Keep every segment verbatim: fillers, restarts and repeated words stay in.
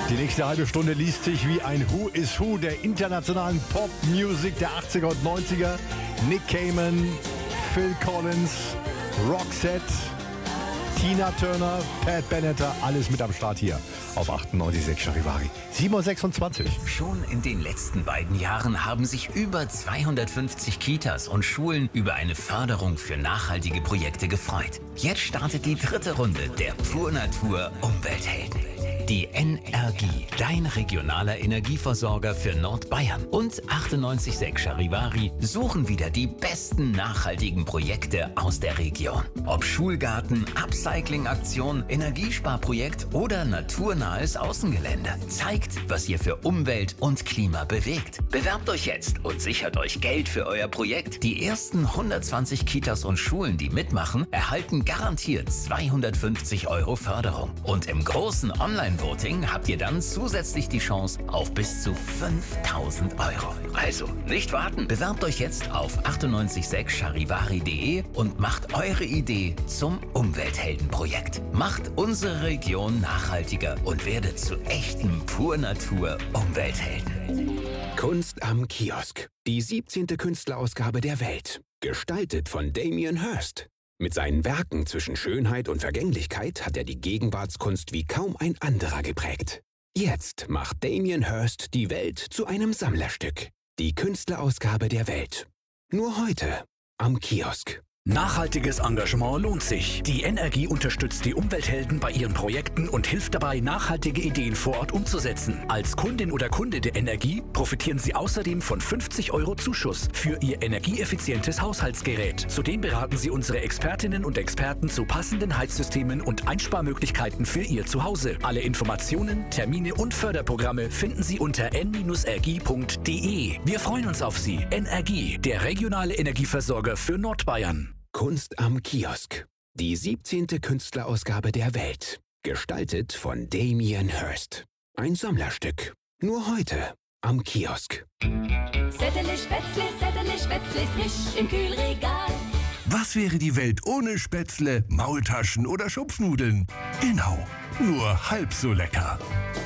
Die nächste halbe Stunde liest sich wie ein Who is Who der internationalen Pop-Music der achtziger und neunziger. Nick Cayman, Phil Collins, Roxette, Tina Turner, Pat Benatar, alles mit am Start hier auf achtundneunzig Komma sechs Charivari. sieben Uhr sechsundzwanzig. Schon in den letzten beiden Jahren haben sich über zweihundertfünfzig Kitas und Schulen über eine Förderung für nachhaltige Projekte gefreut. Jetzt startet die dritte Runde der Pur Natur Umwelthelden. Die N R G, dein regionaler Energieversorger für Nordbayern, und achtundneunzig Komma sechs Charivari suchen wieder die besten nachhaltigen Projekte aus der Region. Ob Schulgarten, Upcycling-Aktion, Energiesparprojekt oder naturnahes Außengelände. Zeigt, was ihr für Umwelt und Klima bewegt. Bewerbt euch jetzt und sichert euch Geld für euer Projekt. Die ersten hundertzwanzig Kitas und Schulen, die mitmachen, erhalten garantiert zweihundertfünfzig Euro Förderung. Und im großen Online-Voting habt ihr dann zusätzlich die Chance auf bis zu fünftausend Euro. Also nicht warten. Bewerbt euch jetzt auf achtundneunzig Komma sechs charivari punkt de und macht eure Idee zum Umweltheldenprojekt. Macht unsere Region nachhaltiger und werdet zu echten Pur Natur Umwelthelden. Kunst am Kiosk. Die siebzehnte Künstlerausgabe der Welt. Gestaltet von Damien Hirst. Mit seinen Werken zwischen Schönheit und Vergänglichkeit hat er die Gegenwartskunst wie kaum ein anderer geprägt. Jetzt macht Damien Hirst die Welt zu einem Sammlerstück. Die Künstlerausgabe der Welt. Nur heute am Kiosk. Nachhaltiges Engagement lohnt sich. Die N R G unterstützt die Umwelthelden bei ihren Projekten und hilft dabei, nachhaltige Ideen vor Ort umzusetzen. Als Kundin oder Kunde der N R G profitieren Sie außerdem von fünfzig Euro Zuschuss für Ihr energieeffizientes Haushaltsgerät. Zudem beraten Sie unsere Expertinnen und Experten zu passenden Heizsystemen und Einsparmöglichkeiten für Ihr Zuhause. Alle Informationen, Termine und Förderprogramme finden Sie unter n r g punkt de. Wir freuen uns auf Sie. N R G, der regionale Energieversorger für Nordbayern. Kunst am Kiosk. Die siebzehnte Künstlerausgabe der Welt. Gestaltet von Damien Hirst. Ein Sammlerstück. Nur heute am Kiosk. Zettel, Spätzle, Zettel, Spätzle, frisch im Kühlregal. Was wäre die Welt ohne Spätzle, Maultaschen oder Schupfnudeln? Genau, nur halb so lecker.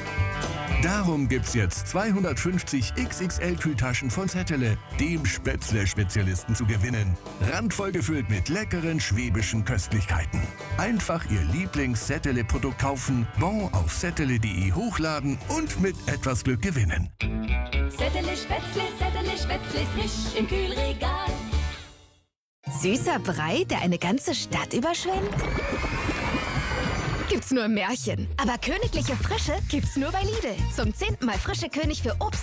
Darum gibt's jetzt zweihundertfünfzig X X L-Kühltaschen von Zettele, dem Spätzle-Spezialisten, zu gewinnen. Randvoll gefüllt mit leckeren schwäbischen Köstlichkeiten. Einfach Ihr Lieblings-Zettele-Produkt kaufen, Bon auf zettele punkt de hochladen und mit etwas Glück gewinnen. Zettel, Spätzle, Zettel, Spätzle, frisch im Kühlregal. Süßer Brei, der eine ganze Stadt überschwemmt? Gibt's nur im Märchen. Aber königliche Frische gibt's nur bei Lidl. Zum zehnten Mal frische König für Obst